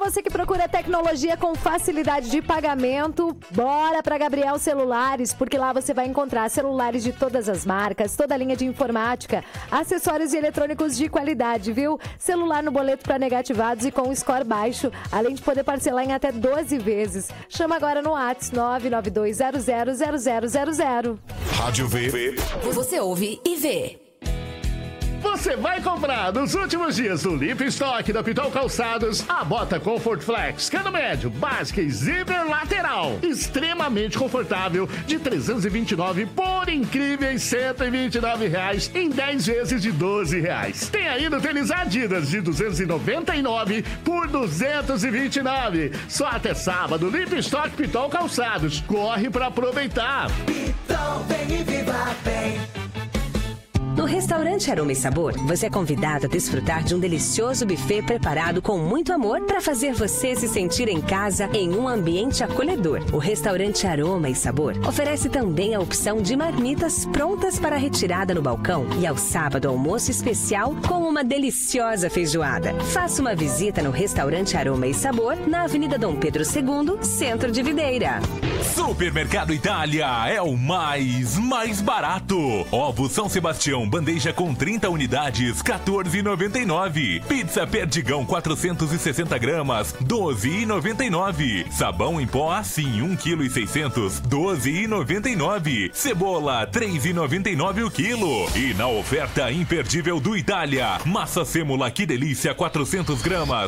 você que procura tecnologia com facilidade de pagamento, bora para Gabriel Celulares, porque lá você vai encontrar celulares de todas as marcas, toda a linha de informática, acessórios e eletrônicos de qualidade, viu? Celular no boleto para negativados e com score baixo, além de poder parcelar em até 12 vezes. Chama agora no WhatsApp 992000000. Rádio V. Você ouve e vê. Você vai comprar nos últimos dias do Limpa Estoque da Pitol Calçados a bota Comfort Flex, cano médio, básica e zíper lateral. Extremamente confortável, de R$329 por incríveis R$129 em 10 vezes de R$12. Tem ainda o tênis Adidas de R$299 por R$229. Só até sábado, Limpa Estoque Pitol Calçados. Corre pra aproveitar. Pitol, vem e viva bem. No restaurante Aroma e Sabor, você é convidado a desfrutar de um delicioso buffet preparado com muito amor para fazer você se sentir em casa em um ambiente acolhedor. O restaurante Aroma e Sabor oferece também a opção de marmitas prontas para retirada no balcão e ao sábado almoço especial com uma deliciosa feijoada. Faça uma visita no restaurante Aroma e Sabor na Avenida Dom Pedro II, Centro de Videira. Supermercado Itália é o mais barato. Ovo São Sebastião, bandeja com 30 unidades, R$14,99. Pizza Perdigão 460 gramas, R$12,99. Sabão em pó assim, 1,6 kg, R$12,99. Cebola, R$3,99 o quilo. E na oferta imperdível do Itália, massa sêmola que delícia 400 gramas,